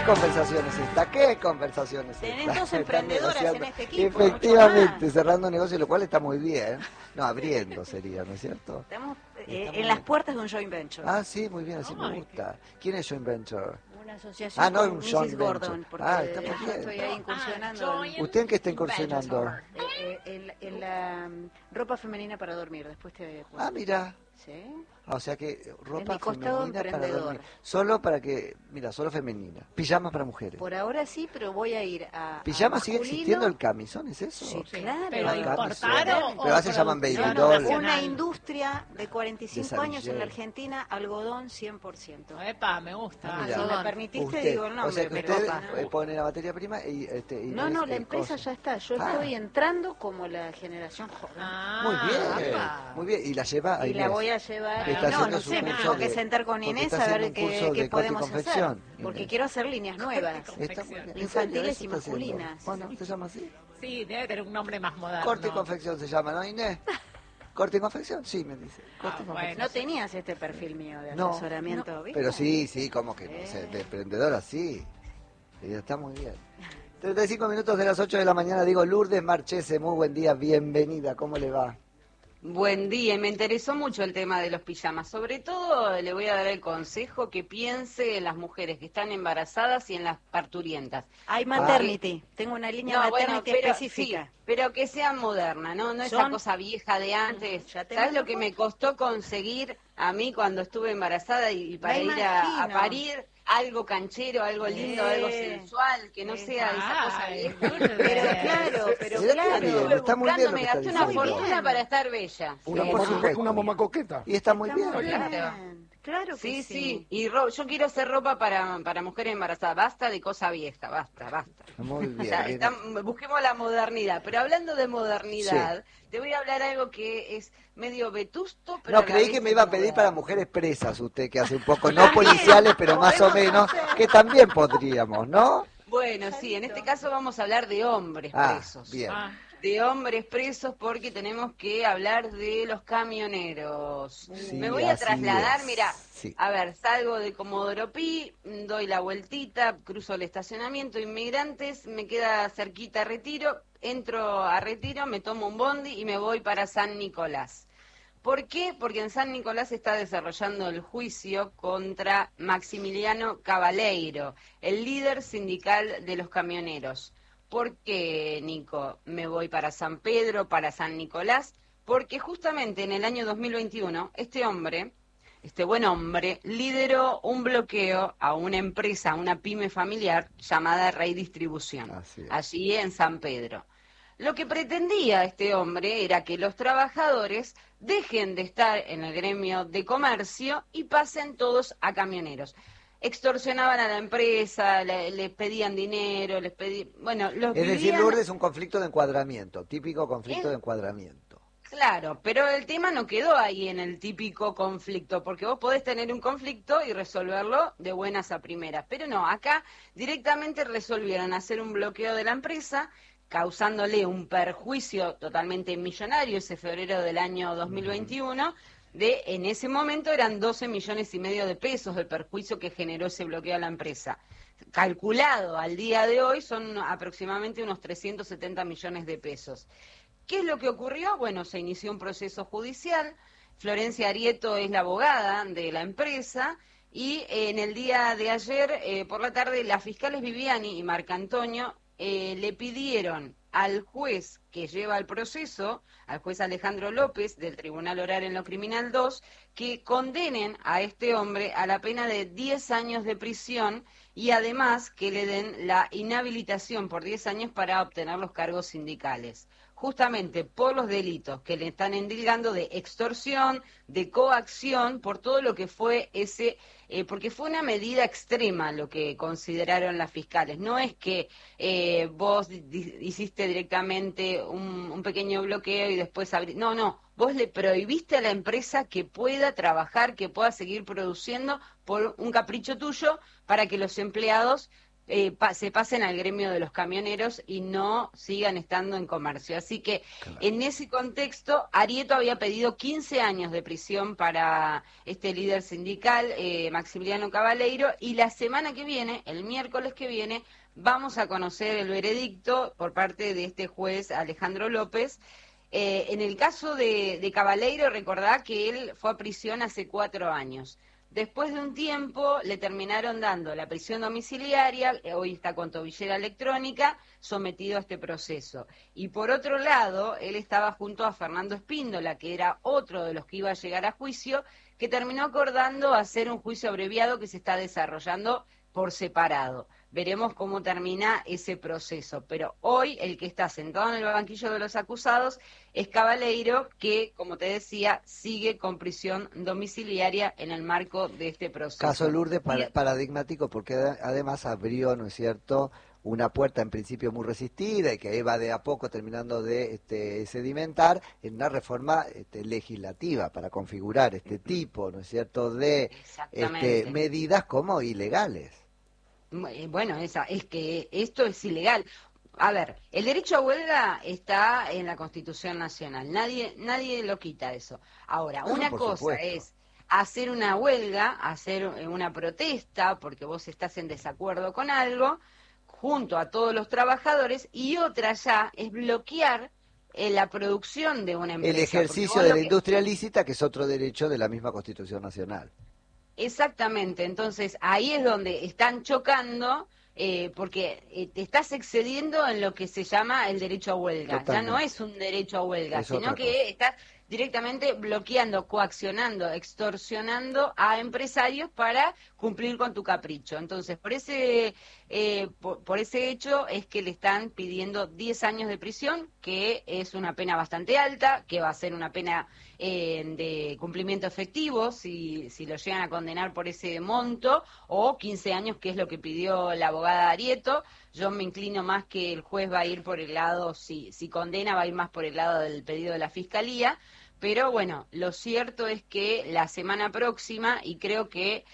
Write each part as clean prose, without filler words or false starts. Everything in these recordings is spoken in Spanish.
conversación es esta? ¿Qué conversación es esta? Tenés dos emprendedoras en este equipo. Efectivamente, cerrando negocios, lo cual está muy bien. No, abriendo sería, ¿no es cierto? Estamos en las puertas de un joint venture. Ah, sí, muy bien, así me gusta. ¿Quién es joint venture? Una asociación no, con un Mrs. joint Gordon, venture. porque Está muy yo bien. estoy ahí incursionando. ¿Usted en qué está incursionando? En la ropa femenina para dormir, después te cuento. Ah, mira. ¿Sí? O sea que ropa mi costado femenina para emprendedor. dormir. Solo para que, mira, solo femenina. Pijamas para mujeres. Por ahora sí, pero voy a ir a ¿Pijamas sigue masculino. existiendo el camisón? ¿Es eso? Sí, claro. Pero importaron. Pero ahora se llaman baby No, doll. una industria de 45 De años en la Sarillé. Argentina, algodón 100%. Epa, me gusta. Mira. Si me permitiste, Usted, digo el nombre. o sea que pero usted no. pone la materia prima y... No, la empresa ya está. Yo estoy entrando como la generación joven. Muy bien, apa. muy bien. ¿Y la lleva a Y la Inés? voy a llevar. Está No, haciendo no su sé, me curso tengo que de- sentar con porque Inés está a ver haciendo un curso qué de corte y podemos hacer. confección, Porque Inés. quiero hacer líneas nuevas. Está muy bien. ¿En serio? Infantiles ¿Eso y está haciendo? masculinas. Bueno, ¿se llama así? Sí, debe tener un nombre más moderno. Corte y confección se llama, ¿no, Inés? ¿Corte y confección? Sí, me dice. Corte y bueno. confección. No tenías este perfil mío de No, asesoramiento, ¿viste? Pero sí, como que no sé, de emprendedora sí. Ella está muy bien. 35 minutos de las 8 de la mañana, digo Lourdes Marchese, muy buen día, bienvenida, ¿cómo le va? Buen día, me interesó mucho el tema de los pijamas. Sobre todo le voy a dar el consejo que piense en las mujeres que están embarazadas y en las parturientas. Hay maternity, tengo una línea maternity específica. Sí, pero que sea moderna, no esa cosa vieja de antes. Ya te ¿Sabes mando lo que me costó conseguir a mí cuando estuve embarazada y para Me ir a imagino. parir? Algo canchero, algo lindo, algo sensual, que no sea esa cosa vieja. Pero Mira qué claro. bien, Estuve está muy bien buscando, lo me que está gasté una diciendo. fortuna para estar bella. Una mamá coqueta. Y está muy Estamos bien. bien. Claro que Sí, sí. sí. Y yo quiero hacer ropa para mujeres embarazadas. Basta de cosa vieja, basta. Muy O bien. sea, bien. busquemos la modernidad. Pero hablando de modernidad, te voy a hablar algo que es medio vetusto, pero No, a la creí vez que me es iba a pedir moderno. para mujeres presas usted, que hace un poco, no policiales, pero más o menos, que también podríamos, ¿no? Bueno, sí, en este caso vamos a hablar de hombres presos. Bien. De hombres presos porque tenemos que hablar de los camioneros. Sí, Me voy a así trasladar, es. mira, Sí. a ver, salgo de Comodoro Pi, doy la vueltita, cruzo el estacionamiento, Inmigrantes, me queda cerquita Retiro, entro a Retiro, me tomo un bondi y me voy para San Nicolás. ¿Por qué? Porque en San Nicolás se está desarrollando el juicio contra Maximiliano Cabaleiro, el líder sindical de los camioneros. ¿Por qué, Nico, me voy para San Pedro, para San Nicolás? Porque justamente en el año 2021, este buen hombre, lideró un bloqueo a una empresa, a una pyme familiar llamada Rey Distribución, Así es. allí en San Pedro. Lo que pretendía este hombre era que los trabajadores dejen de estar en el gremio de comercio y pasen todos a camioneros. Extorsionaban a la empresa, les pedían dinero, los Es decir, vivían- Lourdes, un conflicto de encuadramiento, típico conflicto de encuadramiento. Claro, pero el tema no quedó ahí en el típico conflicto, porque vos podés tener un conflicto y resolverlo de buenas a primeras, pero no, acá directamente resolvieron hacer un bloqueo de la empresa, causándole un perjuicio totalmente millonario ese febrero del año 2021, en ese momento eran 12,5 millones de pesos el perjuicio que generó ese bloqueo a la empresa. Calculado al día de hoy son aproximadamente unos 370 millones de pesos. ¿Qué es lo que ocurrió? Bueno, se inició un proceso judicial, Florencia Arieto es la abogada de la empresa y en el día de ayer por la tarde las fiscales Viviani y Marcantonio le pidieron al juez que lleva el proceso, al juez Alejandro López del Tribunal Oral en lo Criminal 2, que condenen a este hombre a la pena de 10 años de prisión y además que le den la inhabilitación por 10 años para obtener los cargos sindicales. Justamente por los delitos que le están endilgando de extorsión, de coacción, por todo lo que fue porque fue una medida extrema lo que consideraron las fiscales. No es que vos hiciste directamente un pequeño bloqueo y después no, vos le prohibiste a la empresa que pueda trabajar, que pueda seguir produciendo por un capricho tuyo para que los empleados se pasen al gremio de los camioneros y no sigan estando en comercio. Así que en ese contexto, Arieto había pedido 15 años de prisión para este líder sindical, Maximiliano Cabaleiro, y la semana que viene, el miércoles que viene, vamos a conocer el veredicto por parte de este juez Alejandro López. En el caso de Cabaleiro, recordá que él fue a prisión hace 4 años. Después de un tiempo le terminaron dando la prisión domiciliaria, hoy está con tobillera electrónica, sometido a este proceso. Y por otro lado, él estaba junto a Fernando Espíndola, que era otro de los que iba a llegar a juicio, que terminó acordando hacer un juicio abreviado que se está desarrollando por separado. Veremos cómo termina ese proceso. Pero hoy el que está sentado en el banquillo de los acusados es Cabaleiro, que, como te decía, sigue con prisión domiciliaria en el marco de este proceso. Caso Lourdes paradigmático, porque además abrió, ¿no es cierto?, una puerta en principio muy resistida y que va de a poco terminando de sedimentar en una reforma legislativa para configurar este tipo, ¿no es cierto?, de medidas como ilegales. Bueno, es que esto es ilegal. A ver, el derecho a huelga está en la Constitución Nacional, nadie lo quita eso. Ahora, una cosa es hacer una huelga, hacer una protesta, porque vos estás en desacuerdo con algo, junto a todos los trabajadores, y otra ya es bloquear la producción de una empresa. El ejercicio de la industria lícita, que es otro derecho de la misma Constitución Nacional. Exactamente, entonces ahí es donde están chocando, porque te estás excediendo en lo que se llama el derecho a huelga. Totalmente. Ya no es un derecho a huelga, sino que estás directamente bloqueando, coaccionando, extorsionando a empresarios para cumplir con tu capricho. Entonces, por ese hecho es que le están pidiendo 10 años de prisión, que es una pena bastante alta, que va a ser una pena de cumplimiento efectivo si lo llegan a condenar por ese monto, o 15 años, que es lo que pidió la abogada Arieto. Yo me inclino más que el juez va a ir por el lado, si condena, va a ir más por el lado del pedido de la Fiscalía. Pero bueno, lo cierto es que la semana próxima, y creo que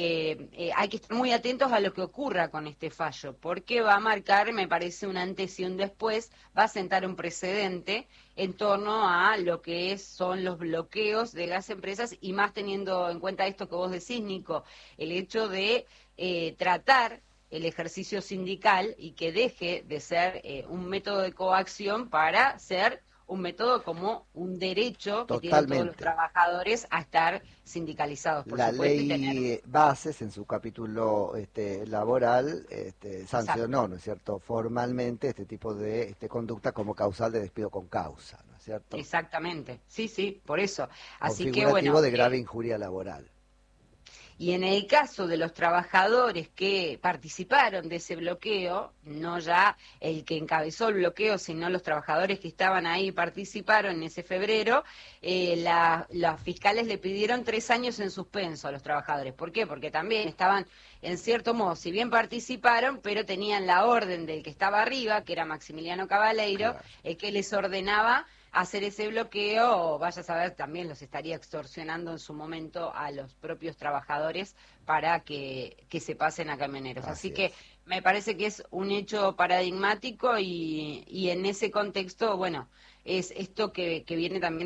hay que estar muy atentos a lo que ocurra con este fallo, porque va a marcar, me parece, un antes y un después, va a sentar un precedente en torno a lo que son los bloqueos de las empresas, y más teniendo en cuenta esto que vos decís, Nico, el hecho de tratar el ejercicio sindical y que deje de ser un método de coacción para ser un método como un derecho que tienen todos los trabajadores a estar sindicalizados, por supuesto. La ley Bases, en su capítulo laboral, sancionó, ¿no es cierto?, formalmente este tipo de conducta como causal de despido con causa, ¿no es cierto? Exactamente, sí, por eso. Así que configurativo de grave injuria laboral. Y en el caso de los trabajadores que participaron de ese bloqueo, no ya el que encabezó el bloqueo, sino los trabajadores que estaban ahí y participaron en ese febrero, los fiscales le pidieron 3 años en suspenso a los trabajadores. ¿Por qué? Porque también estaban, en cierto modo, si bien participaron, pero tenían la orden del que estaba arriba, que era Maximiliano Cabaleiro, el que les ordenaba hacer ese bloqueo, o vaya a saber, también los estaría extorsionando en su momento a los propios trabajadores para que se pasen a camioneros. Así que me parece que es un hecho paradigmático, y en ese contexto, bueno, es esto que viene también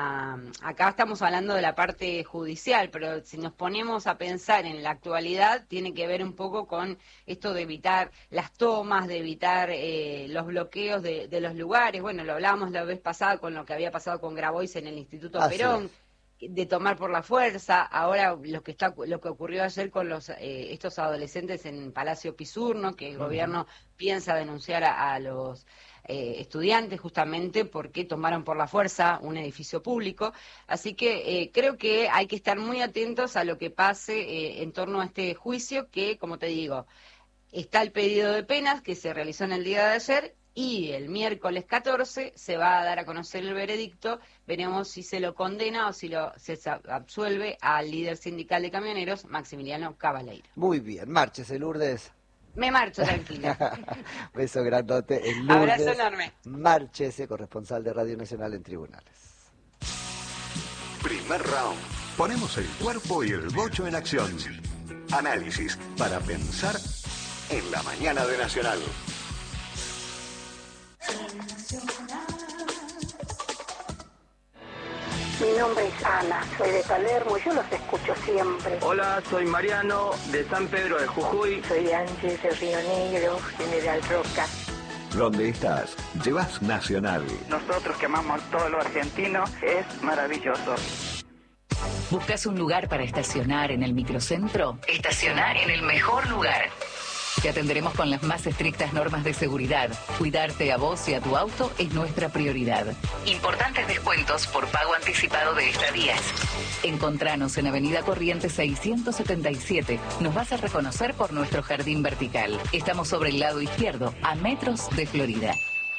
acá estamos hablando de la parte judicial, pero si nos ponemos a pensar en la actualidad, tiene que ver un poco con esto de evitar las tomas, de evitar los bloqueos de los lugares. Bueno, lo hablábamos la vez pasada con lo que había pasado con Grabois en el Instituto Perón, de tomar por la fuerza. Ahora lo que ocurrió ayer con estos adolescentes en Palacio Pisurno, que el gobierno piensa denunciar a los estudiantes justamente porque tomaron por la fuerza un edificio público. Así que creo que hay que estar muy atentos a lo que pase en torno a este juicio, que, como te digo, está el pedido de penas que se realizó en el día de ayer, y el miércoles 14 se va a dar a conocer el veredicto. Veremos si se lo condena o si se absuelve al líder sindical de camioneros, Maximiliano Cabaleiro. Muy bien, márchese, Lourdes. Me marcho, tranquila. Beso grandote. Lourdes, abrazo enorme. Márchese, corresponsal de Radio Nacional en Tribunales. Primer round. Ponemos el cuerpo y el bocho en acción. Análisis para pensar en la mañana de Nacional. Mi nombre es Ana, soy de Palermo y yo los escucho siempre. Hola, soy Mariano, de San Pedro de Jujuy. Soy Ángel de Río Negro, General Roca. Donde estás, llevas Nacional. Nosotros que amamos todo lo argentino, es maravilloso. ¿Buscas un lugar para estacionar en el microcentro? Estacionar en el mejor lugar. Te atenderemos con las más estrictas normas de seguridad. Cuidarte a vos y a tu auto es nuestra prioridad. Importantes descuentos por pago anticipado de estadías. Encontranos en Avenida Corrientes 677. Nos vas a reconocer por nuestro jardín vertical. Estamos sobre el lado izquierdo, a metros de Florida.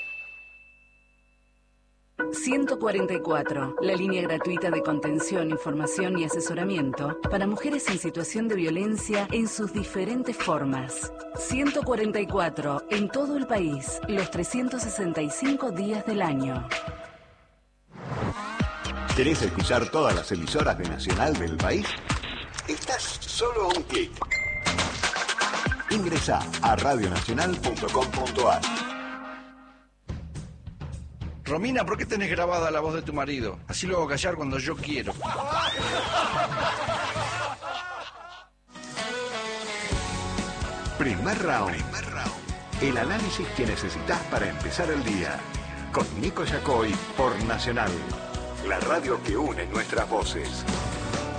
144, la línea gratuita de contención, información y asesoramiento para mujeres en situación de violencia en sus diferentes formas. 144, en todo el país, los 365 días del año. ¿Querés escuchar todas las emisoras de Nacional del país? Estás solo a un clic. Ingresá a radionacional.com.ar. Romina, ¿por qué tenés grabada la voz de tu marido? Así lo hago callar cuando yo quiero. Primer round. El análisis que necesitas para empezar el día. Con Nico Yacoy por Nacional. La radio que une nuestras voces.